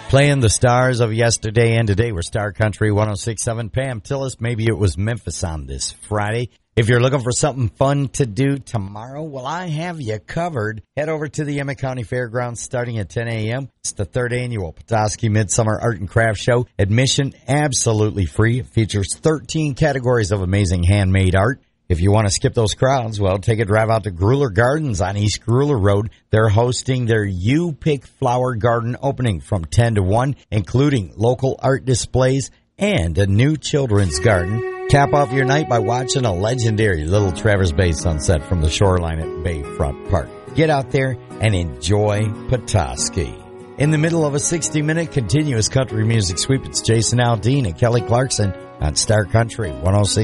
Playing the stars of yesterday and today were Star Country 106.7. Pam Tillis, maybe it was Memphis on this Friday. If you're looking for something fun to do tomorrow, well, I have you covered. Head over to the Emmett County Fairgrounds starting at 10 a.m. It's the third annual Petoskey Midsummer Art and Craft Show. Admission absolutely free. It features 13 categories of amazing handmade art. If you want to skip those crowds, well, take a drive out to Gruler Gardens on East Gruler Road. They're hosting their You Pick Flower Garden opening from 10 to 1, including local art displays and a new children's garden. Cap off your night by watching a legendary Little Traverse Bay sunset from the shoreline at Bayfront Park. Get out there and enjoy Petoskey. In the middle of a 60-minute continuous country music sweep, it's Jason Aldean and Kelly Clarkson on Star Country 106.